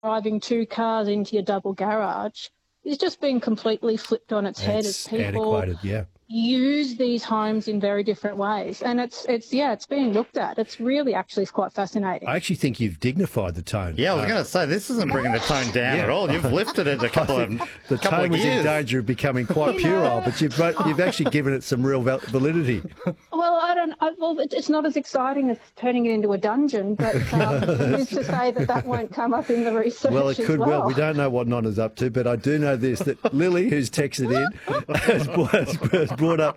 driving two cars into your double garage is just being completely flipped on its head as people antiquated, yeah. use these homes in very different ways. And it's being looked at. It's really actually quite fascinating. I actually think you've dignified the tone. Yeah, I was going to say, this isn't bringing the tone down at all. You've lifted it a couple of years. The tone was in danger of becoming quite puerile, but you've actually given it some real validity. Well, it's not as exciting as turning it into a dungeon, but who's to say that won't come up in the research? Well, it could well. We don't know what Nonna's up to, but I do know this, that Lily, who's texted in, has brought up,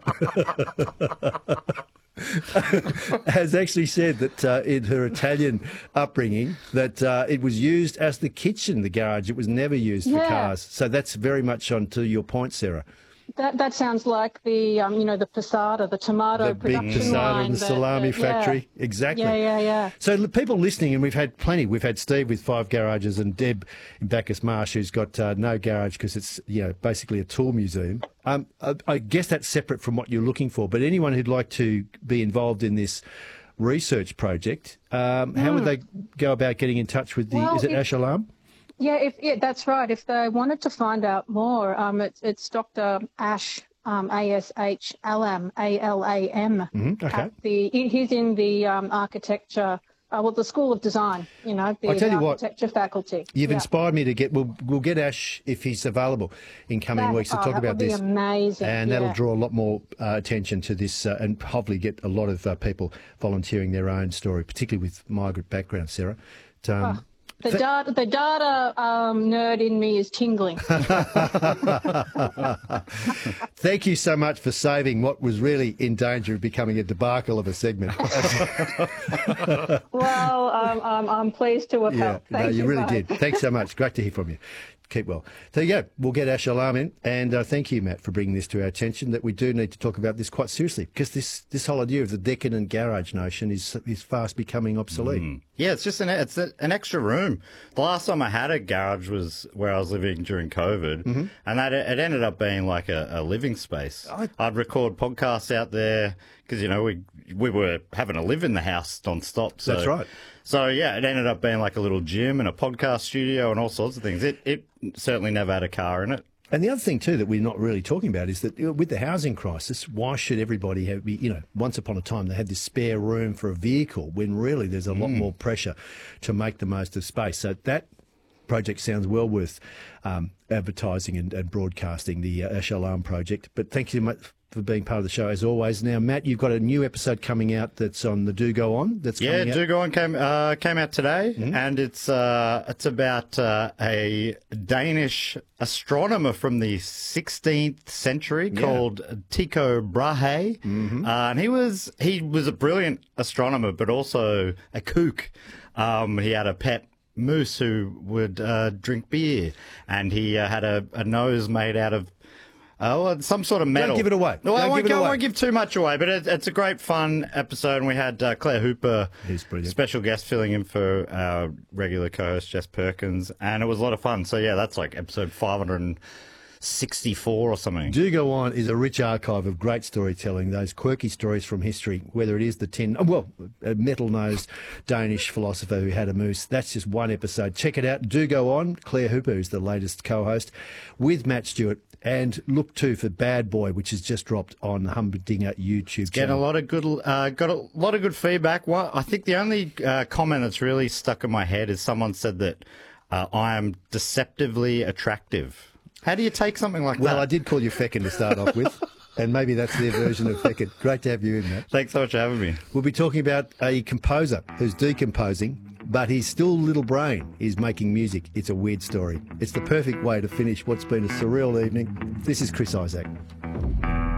has actually said that in her Italian upbringing that it was used as the kitchen, the garage. It was never used for cars. So that's very much on to your point, Sarah. That sounds like the the Posada, the tomato production line. The big Posada and the salami factory. Yeah. Exactly. Yeah. So people listening, and we've had plenty. We've had Steve with 5 garages and Deb in Bacchus Marsh who's got no garage because it's basically a tool museum. I guess that's separate from what you're looking for. But anyone who'd like to be involved in this research project, how would they go about getting in touch with is it Ash Alarm? Yeah, that's right. If they wanted to find out more, it's Dr. Ash, Ash Alam. Okay. He's in the architecture, the School of Design, the architecture faculty. You've inspired me to get, we'll get Ash if he's available in coming weeks to talk about this. That would be amazing. And that'll draw a lot more attention to this and hopefully get a lot of people volunteering their own story, particularly with migrant background, Sarah. The data nerd in me is tingling. Thank you so much for saving what was really in danger of becoming a debacle of a segment. Well, I'm pleased to have helped. Thank you really did. Thanks so much. Great to hear from you. Keep well. There you go. We'll get Ash Alarm in. And thank you, Matt, for bringing this to our attention, that we do need to talk about this quite seriously, because this whole idea of the decadent garage notion is fast becoming obsolete. Yeah, it's just an extra room. The last time I had a garage was where I was living during COVID, and it ended up being like a living space. I'd record podcasts out there because, we were having to live in the house non-stop. So. That's right. So, yeah, it ended up being like a little gym and a podcast studio and all sorts of things. It certainly never had a car in it. And the other thing, too, that we're not really talking about is that with the housing crisis, why should everybody have, once upon a time they had this spare room for a vehicle when really there's a lot more pressure to make the most of space. So that project sounds well worth advertising and broadcasting, the Ash Alarm project. But thank you much for being part of the show as always. Now, Matt, you've got a new episode coming out that's on the Do Go On. Do Go On came out today, and it's about a Danish astronomer from the 16th century called Tycho Brahe, and he was a brilliant astronomer, but also a kook. He had a pet moose who would drink beer, and he had a nose made out of some sort of metal. Don't give it away. No, I won't give too much away, but it's a great fun episode. And we had Claire Hooper, special guest, filling in for our regular co-host Jess Perkins, and it was a lot of fun. So yeah, that's like episode 564 or something. Do Go On is a rich archive of great storytelling, those quirky stories from history, whether it is a metal-nosed Danish philosopher who had a moose. That's just one episode. Check it out. Do Go On. Claire Hooper is the latest co-host with Matt Stewart. And look too for Bad Boy, which has just dropped on Humdinger YouTube channel. Getting a lot of good, got a lot of good feedback. Well, I think the only comment that's really stuck in my head is someone said that I am deceptively attractive. How do you take something like that? Well, I did call you feckin' to start off with, and maybe that's their version of feckin'. Great to have you in, Matt. Thanks so much for having me. We'll be talking about a composer who's decomposing, but he's still little brain. He's making music. It's a weird story. It's the perfect way to finish what's been a surreal evening. This is Chris Isaak.